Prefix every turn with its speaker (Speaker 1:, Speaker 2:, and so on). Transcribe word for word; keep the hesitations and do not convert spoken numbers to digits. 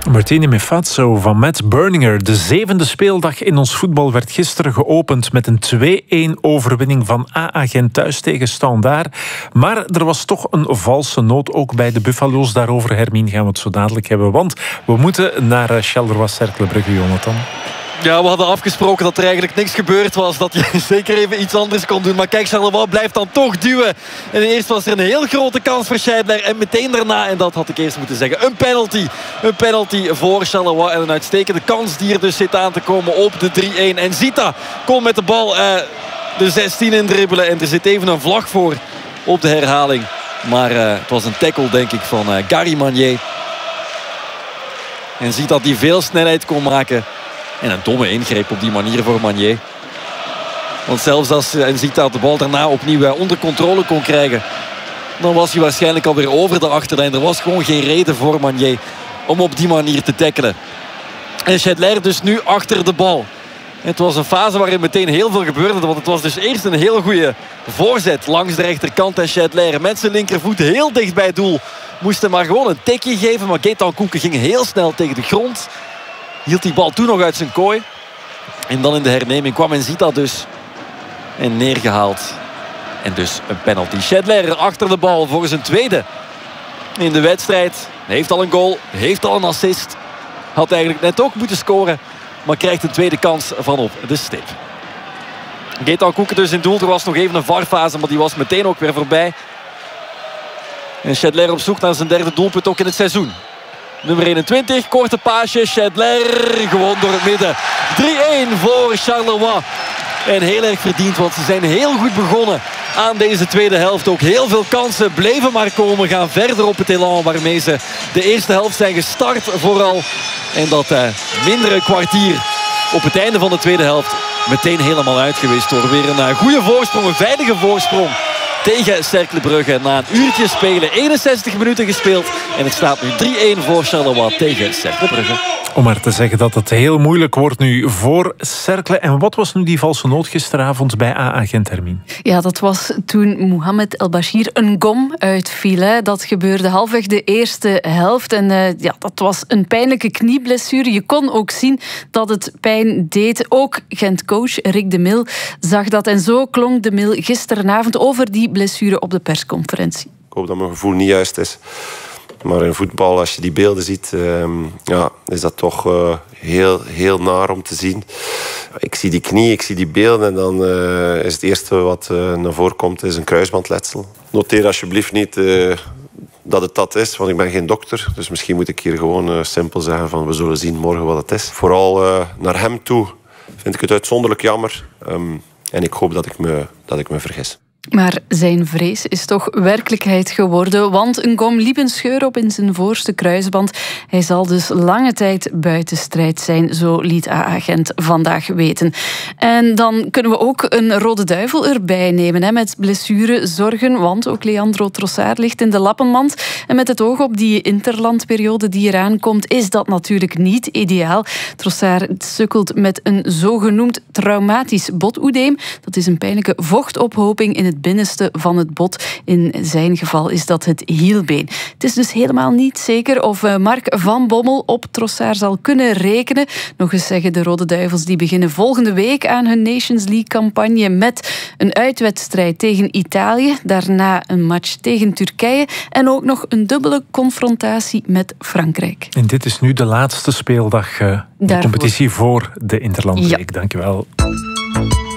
Speaker 1: Martini Mefazzo van Matt Berninger. De zevende speeldag in ons voetbal werd gisteren geopend met een twee-een overwinning van A A Gent thuis tegen Standaard. Maar er was toch een valse noot ook bij de Buffalo's. Daarover, Hermine, gaan we het zo dadelijk hebben. Want we moeten naar Charleroi-Cercle Brugge, Jonathan.
Speaker 2: Ja, we hadden afgesproken dat er eigenlijk niks gebeurd was. Dat je zeker even iets anders kon doen. Maar kijk, Charleroi blijft dan toch duwen. En eerst was er een heel grote kans voor Scheidler. En meteen daarna, en dat had ik eerst moeten zeggen, een penalty. Een penalty voor Charleroi. En een uitstekende kans die er dus zit aan te komen op de drie-een. En Zita komt met de bal eh, de zestien in dribbelen. En er zit even een vlag voor op de herhaling. Maar uh, het was een tackle, denk ik, van uh, Gary Magnier. En Zita die veel snelheid kon maken. En een domme ingreep op die manier voor Magnier. Want zelfs als Zita de bal daarna opnieuw onder controle kon krijgen, dan was hij waarschijnlijk alweer over de achterlijn. Er was gewoon geen reden voor Magnier om op die manier te tackelen. En Scheidler dus nu achter de bal. Het was een fase waarin meteen heel veel gebeurde. Want het was dus eerst een heel goede voorzet langs de rechterkant. En Scheidler met zijn linkervoet heel dicht bij het doel. Moest hem maar gewoon een tikje geven. Maar Gaëtan Koeken ging heel snel tegen de grond. Hield die bal toen nog uit zijn kooi. En dan in de herneming kwam en Zita dus. En neergehaald. En dus een penalty. Scheidler achter de bal voor zijn tweede in de wedstrijd. Heeft al een goal. Heeft al een assist. Had eigenlijk net ook moeten scoren. Maar krijgt een tweede kans van op de stip. Gaëtan Koeken dus in doel. Er was nog even een V A R-fase. Maar die was meteen ook weer voorbij. En Scheidler op zoek naar zijn derde doelpunt ook in het seizoen. Nummer eenentwintig, korte paasje, Scheidler, gewoon door het midden. drie-een voor Charleroi. En heel erg verdiend, want ze zijn heel goed begonnen aan deze tweede helft. Ook heel veel kansen bleven maar komen, gaan verder op het elan waarmee ze de eerste helft zijn gestart vooral. En dat eh, mindere kwartier op het einde van de tweede helft meteen helemaal uitgewist door weer een uh, goede voorsprong, een veilige voorsprong tegen Cercle Brugge. Na een uurtje spelen, eenenzestig minuten gespeeld. En het staat nu drie-een voor Charleroi tegen Cercle Brugge.
Speaker 1: Om maar te zeggen dat het heel moeilijk wordt nu voor Cercle. En wat was nu die valse noot gisteravond bij A A Gent, Hermine?
Speaker 3: Ja, dat was toen Mohamed El Bashir een gom uitviel. Hè. Dat gebeurde halfweg de eerste helft. En uh, ja, dat was een pijnlijke knieblessure. Je kon ook zien dat het pijn deed. Ook Gent-coach Rick de Mil zag dat. En zo klonk de Mil gisteravond over die blessure op de persconferentie.
Speaker 4: Ik hoop dat mijn gevoel niet juist is. Maar in voetbal, als je die beelden ziet, um, ja, is dat toch uh, heel, heel naar om te zien. Ik zie die knie, ik zie die beelden en dan uh, is het eerste wat uh, naar voren komt is een kruisbandletsel. Noteer alsjeblieft niet uh, dat het dat is, want ik ben geen dokter. Dus misschien moet ik hier gewoon uh, simpel zeggen van we zullen zien morgen wat het is. Vooral uh, naar hem toe vind ik het uitzonderlijk jammer. Um, en ik hoop dat ik me, dat ik me vergis.
Speaker 3: Maar zijn vrees is toch werkelijkheid geworden, want een gom liep een scheur op in zijn voorste kruisband. Hij zal dus lange tijd buiten strijd zijn, zo liet A A Gent vandaag weten. En dan kunnen we ook een Rode Duivel erbij nemen, hè, met blessurezorgen, want ook Leandro Trossard ligt in de lappenmand. En met het oog op die interlandperiode die eraan komt, is dat natuurlijk niet ideaal. Trossard sukkelt met een zogenoemd traumatisch botoedeem. Dat is een pijnlijke vochtophoping in het binnenste van het bot. In zijn geval is dat het hielbeen. Het is dus helemaal niet zeker of Mark van Bommel op Trossard zal kunnen rekenen. Nog eens zeggen de Rode Duivels, die beginnen volgende week aan hun Nations League-campagne met een uitwedstrijd tegen Italië, daarna een match tegen Turkije en ook nog een dubbele confrontatie met Frankrijk.
Speaker 1: En dit is nu de laatste speeldag uh, de competitie voor de Interlandweek. Ja. Dank je wel.